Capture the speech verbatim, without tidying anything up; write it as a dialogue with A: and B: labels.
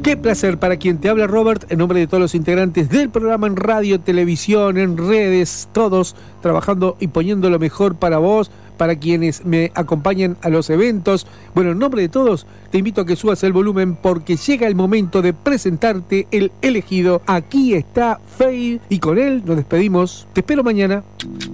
A: Qué placer para quien te habla, Robert, en nombre de todos los integrantes del programa en radio, televisión, en redes, todos trabajando y poniendo lo mejor para vos, para quienes me acompañan a los eventos. Bueno, en nombre de todos, te invito a que subas el volumen porque llega el momento de presentarte el elegido. Aquí está Fade y con él nos despedimos. Te espero mañana.